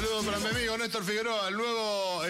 saludo para mi amigo Néstor Figueroa, el nuevo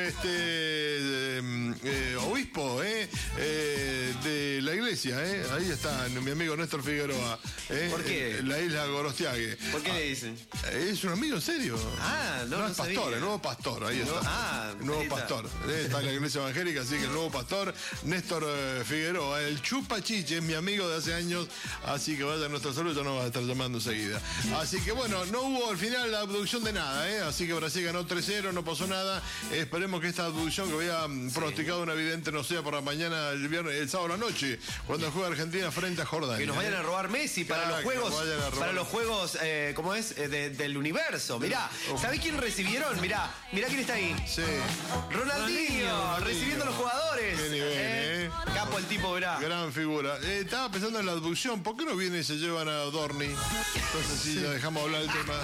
obispo de la iglesia. Ahí está mi amigo Néstor Figueroa. ¿Por qué? La isla Gorostiague. ¿Por qué le dicen? Es un amigo en serio. No es pastor, el nuevo pastor. Ahí está. El nuevo pastor. Está en la iglesia evangélica, así que el nuevo pastor, Néstor Figueroa, el chupachiche, es mi amigo de hace años. Así que vaya a nuestro saludo, ya nos va a estar llamando enseguida. Así que bueno, no hubo al final la abducción de nada, Así que Brasil ganó 3-0, no pasó nada. Esperemos que esta abducción que había pronosticado una vidente no sea para mañana, el sábado a la noche, cuando juega Argentina frente a Jordania. Que nos vayan a robar Messi para los juegos, ¿cómo es? Del universo. Mirá, ¿sabés quién recibieron? Mirá quién está ahí. Sí. Ronaldinho, recibiendo a los jugadores. Qué nivel, Capo el tipo, verá. Gran figura. Estaba pensando en la abducción. ¿Por qué no vienen y se llevan a Dorni? Entonces sí, ya dejamos hablar del tema.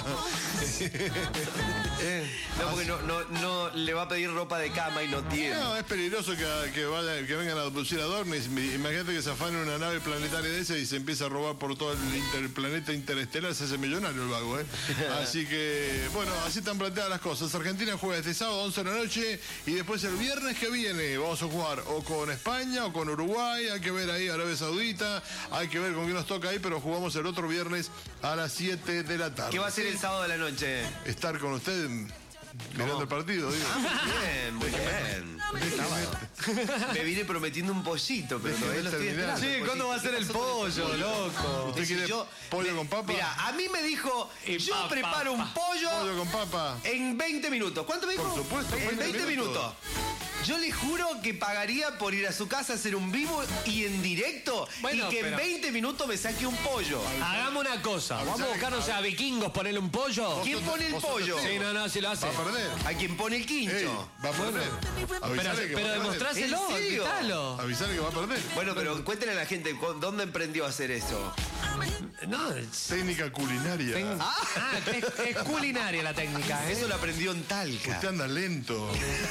No, porque no le va a pedir ropa de cama y no tiene. No, es peligroso que vengan a abducir a Dorni. Imagínate que se afane una nave planetaria de esa y se empieza a robar por todo el planeta interestelar. Se hace millonario el vago, Así que, bueno, así están planteadas las cosas. Argentina juega este sábado 11 de la noche y después el viernes que viene vamos a jugar o con España o con Uruguay. Hay que ver ahí Arabia Saudita. Hay que ver con quién nos toca ahí, pero jugamos el otro viernes a las 7 de la tarde. ¿Qué va a ser el sábado de la noche? Estar con usted mirando el partido, digo. Muy bien. Me vine prometiendo un pollito, pero todavía lo estoy esperando. Sí, ¿cuándo va a ser el pollo, loco? ¿Usted quiere pollo con papa? Mira, a mí me dijo, yo preparo un pollo con papa en 20 minutos. ¿Cuánto me dijo? Por supuesto, en 20 minutos. Yo le juro que pagaría por ir a su casa a hacer un vivo y en directo y que en 20 minutos me saque un pollo. Hagamos una cosa. Vamos a buscarnos a vikingos, ponerle un pollo. ¿Quién pone el pollo? Sí, no, si lo hace. Va a perder. ¿A quién pone el quincho? Va a perder. Pero demostráselo, ¿En serio? quítalo. Avisale que va a perder. Bueno, pero cuéntenle a la gente, ¿dónde emprendió a hacer eso? No, técnica culinaria. Es culinaria la técnica, Eso lo aprendió en Talca. Usted anda lento.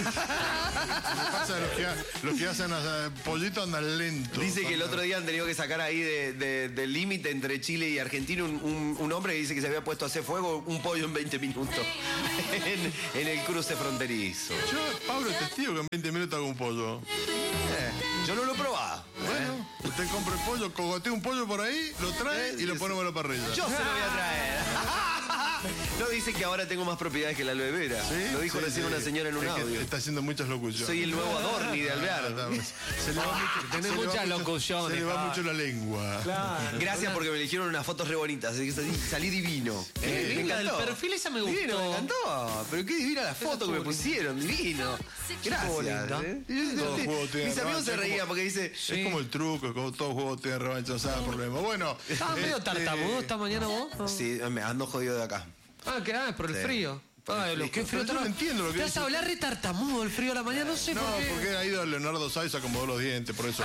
Pasa los que hacen pollito andan lento. Dice que el otro día han tenido que sacar ahí del límite entre Chile y Argentina un hombre que dice que se había puesto a hacer fuego un pollo en 20 minutos en el cruce fronterizo. Pablo es testigo que en 20 minutos hago un pollo. Yo no lo he probado. Bueno, usted compra el pollo, cogotea un pollo por ahí, lo trae y lo ponemos en la parrilla. Yo se lo voy a traer. No, dicen que ahora tengo más propiedades que la aloe vera. ¿Sí? Lo dijo recién una señora en un audio. Está haciendo muchas locuciones. Soy el nuevo Adorni de Alvear. Tenés muchas locuciones. Se le va mucho la lengua. Claro. Gracias porque me eligieron unas fotos re bonitas. Así que salí divino. Me Venga, del encantó. perfil esa me gustó. Divino, me encantó. Pero qué divina la foto que me pusieron. Divino. Gracias. Mis amigos se reían porque dice... Es como el truco, como todo juego de revancha, no sabe problema. Bueno. ¿Estabas medio tartamudo esta mañana vos? Sí, me ando jodido de acá. Por el frío. Qué frío. Yo no entiendo lo que te vas a hablar re tartamudo el frío de la mañana, no sé por qué. No, porque ha ido Leonardo Sáenz, acomodó los dientes, por eso.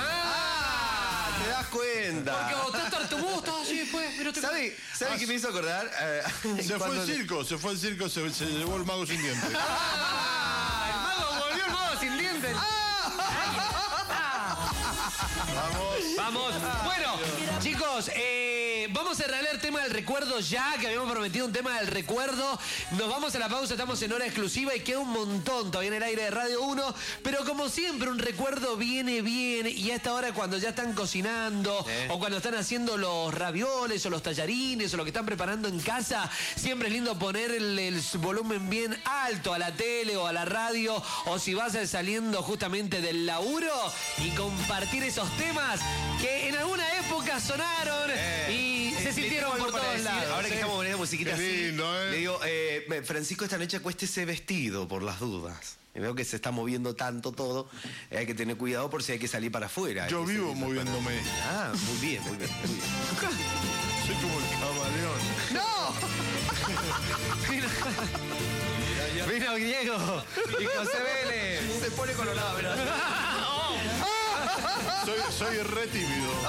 ¿Te das cuenta? Porque vos estás tartamudo, estás así después. ¿Sabe qué me hizo acordar? Se fue al circo, se llevó el mago sin dientes. El mago volvió el mago sin dientes. Vamos. Bueno, chicos, vamos a cerrar el tema del recuerdo ya, que habíamos prometido un tema del recuerdo. Nos vamos a la pausa, estamos en hora exclusiva y queda un montón todavía en el aire de Radio 1. Pero como siempre, un recuerdo viene bien. Y a esta hora, cuando ya están cocinando o cuando están haciendo los ravioles o los tallarines o lo que están preparando en casa, siempre es lindo poner el volumen bien alto a la tele o a la radio, o si vas saliendo justamente del laburo, y compartir esos temas que en alguna época sonaron y se sintieron por todos lados. Ahora que estamos poniendo musiquita así, lindo, le digo, Francisco, esta noche acuéstese vestido por las dudas. Y veo que se está moviendo tanto todo, hay que tener cuidado por si hay que salir para afuera. Yo vivo moviéndome. Ah, muy bien. Soy como el camaleón. Vino Diego y José Vélez. Se pone colorado, ¿verdad? Soy re tímido.